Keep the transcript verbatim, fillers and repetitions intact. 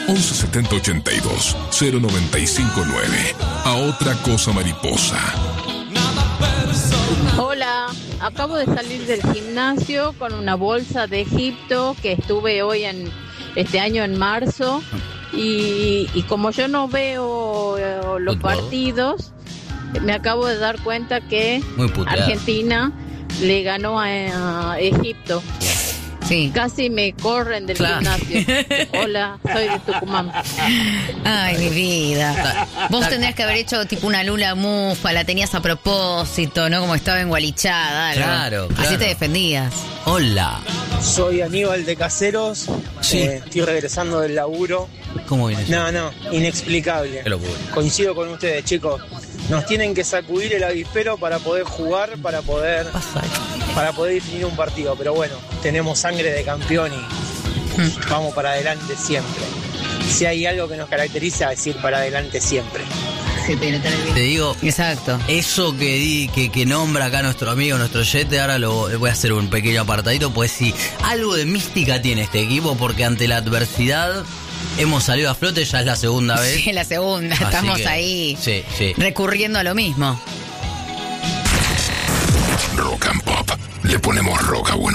once setenta ochenta y dos cero noventa y cinco nueve. A otra cosa mariposa. Hola, acabo de salir del gimnasio con una bolsa de Egipto que estuve hoy en este año en marzo y, y como yo no veo eh, los Fútbol. partidos, me acabo de dar cuenta que Muy puteada. Argentina le ganó a, a Egipto. Sí. Casi me corren del Claro. gimnasio. Hola, soy de Tucumán. Ay, mi vida. Vos tendrías que haber hecho tipo una lula mufa, la tenías a propósito, ¿no? Como estaba engualichada. algo. Claro, Así claro. te defendías. Hola. Soy Aníbal de Caseros, Sí. eh, estoy regresando del laburo. ¿Cómo viene eso? No, no, inexplicable. Qué locura. Coincido con ustedes, chicos. Nos tienen que sacudir el avispero para poder jugar, para poder, para poder definir un partido. Pero bueno, tenemos sangre de campeón y vamos para adelante siempre. Si hay algo que nos caracteriza, es ir para adelante siempre. Te digo, Exacto. eso que di, que, que nombra acá nuestro amigo, nuestro Yete, ahora lo le voy a hacer un pequeño apartadito, pues sí, algo de mística tiene este equipo, porque ante la adversidad hemos salido a flote, ya es la segunda vez. Sí, la segunda. Así Estamos que, ahí Sí, sí. recurriendo a lo mismo. Rock and Pop. Le ponemos rock a buenos